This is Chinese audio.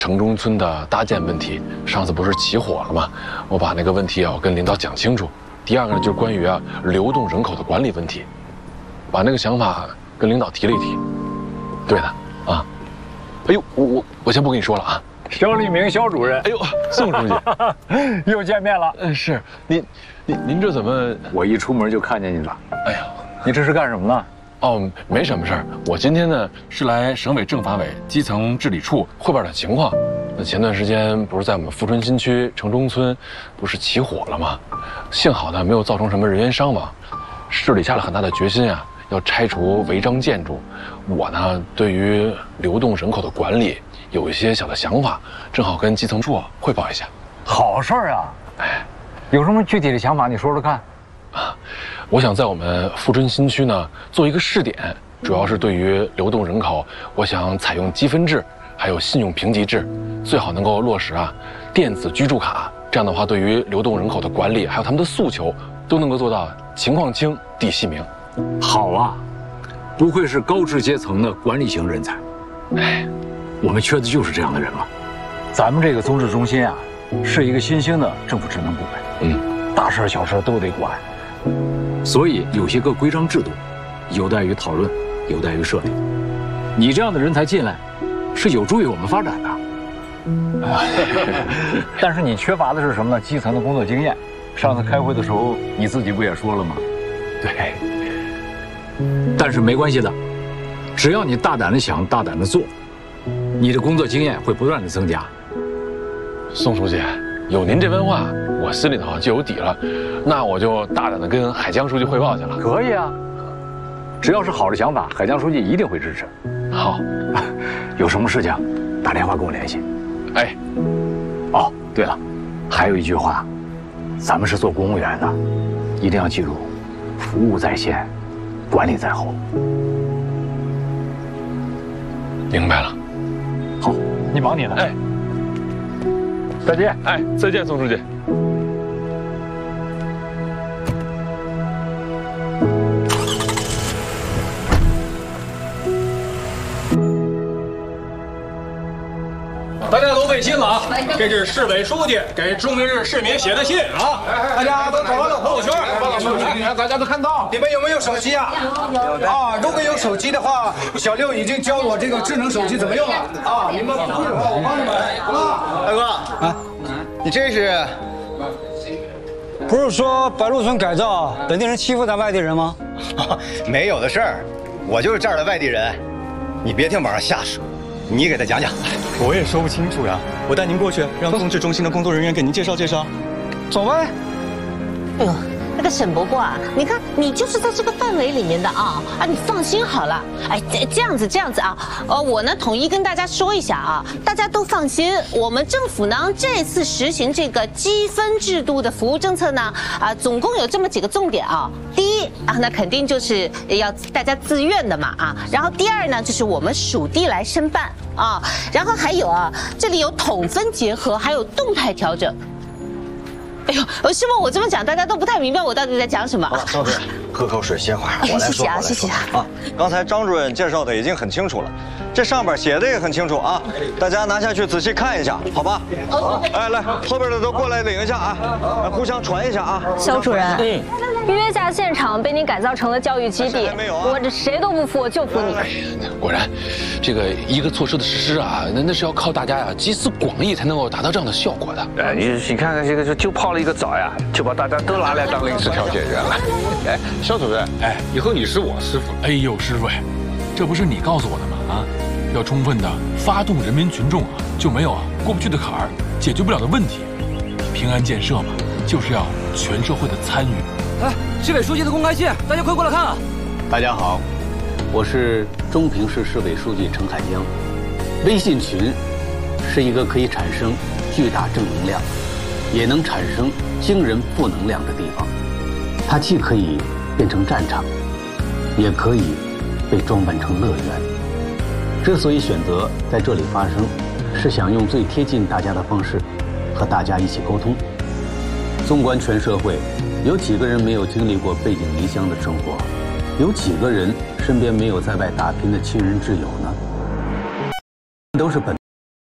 城中村的搭建问题，上次不是起火了吗？我把那个问题啊，我跟领导讲清楚。第二个呢，就是关于流动人口的管理问题，把那个想法跟领导提了一提。对的啊。哎呦，我先不跟你说了啊。 肖立明肖主任， 哎呦，宋书记， 又见面了。 是您这怎么？ 我一出门就看见你了。 哎呀， 你这是干什么呢？ 哦，没什么事儿。我今天呢是来省委政法委基层治理处汇报点情况。那前段时间不是在我们富春新区城中村不是起火了吗？幸好呢没有造成什么人员伤亡。市里下了很大的决心啊，要拆除违章建筑。我呢对于流动人口的管理有一些小的想法，正好跟基层处汇报一下。 好事儿啊！哎，有什么具体的想法？你说说看。 啊，我想在我们富春新区呢做一个试点，主要是对于流动人口，我想采用积分制，还有信用评级制，最好能够落实电子居住卡。这样的话，对于流动人口的管理，还有他们的诉求，都能够做到情况清、地细明。 好啊，不愧是高知阶层的管理型人才。哎，我们缺的就是这样的人嘛。咱们这个综治中心啊，是一个新兴的政府职能部门。大事小事都得管。所以有些个规章制度，有待于讨论，有待于设立。你这样的人才进来，是有助于我们发展的。但是你缺乏的是什么呢？基层的工作经验。上次开会的时候，你自己不也说了吗？对。但是没关系的，只要你大胆的想，大胆的做，你的工作经验会不断的增加。 宋书记，有您这番话，我心里头就有底了。那我就大胆的跟海江书记汇报去了。 可以啊，只要是好的想法，海江书记一定会支持。 好， 有什么事情打电话跟我联系。 哎， 哦，对了，还有一句话，咱们是做公务员的，一定要记住，服务在先，管理在后。 明白了。 好，你忙你的。 哎， 再见。 哎，再见，宋书记。 大家都背信了啊！这是市委书记给中明市市民写的信啊！大家都找到朋友圈，大家都看到。 你们有没有手机啊？有啊，如果有手机的话，小六已经教我这个智能手机怎么用了啊！你们不会的话，我帮你们啊。 大哥啊，你这是？ 不是说白鹿村改造本地人欺负咱外地人吗？ 没有的事儿，我就是这儿的外地人，你别听网上瞎说。你给他讲讲， 我也说不清楚呀。我带您过去，让综治中心的工作人员给您介绍介绍。 走呗。 哎呦，那个沈伯伯啊，你看你就是在这个范围里面的啊，你放心好了。哎，这样子啊，我呢统一跟大家说一下啊，大家都放心。我们政府呢这次实行这个积分制度的服务政策呢，总共有这么几个重点啊。第一啊，那肯定就是要大家自愿的嘛啊。然后第二呢，就是我们属地来申办啊。然后还有啊，这里有统分结合，还有动态调整。哎呦，师傅，我这么讲，大家都不太明白我到底在讲什么。 张主任，喝口水歇会儿，我来说。 谢谢啊。刚才张主任介绍的已经很清楚了，这上边写的也很清楚啊，大家拿下去仔细看一下，好吧？哎，来，后边的都过来领一下啊，互相传一下啊。 肖主任，约架现场被您改造成了教育基地，我这谁都不服，我就服你。 果然，这个一个措施的实施啊，那是要靠大家集思广益才能够达到这样的效果的。 哎，你看看这个就泡了一个澡呀，就把大家都拿来当临时调解员了。哎，肖主任， 哎，以后你是我师傅。 哎呦，师傅，这不是你告诉我的吗？啊，要充分的发动人民群众就没有过不去的坎儿，解决不了的问题。平安建设嘛，就是要全社会的参与。 哎，市委书记的公开信，大家快过来看啊！ 大家好，我是中平市市委书记程海江。微信群是一个可以产生巨大正能量，也能产生惊人负能量的地方。它既可以变成战场，也可以被装扮成乐园。之所以选择在这里发声，是想用最贴近大家的方式和大家一起沟通。纵观全社会，有几个人没有经历过背井离乡的生活？有几个人身边没有在外打拼的亲人挚友呢？都是本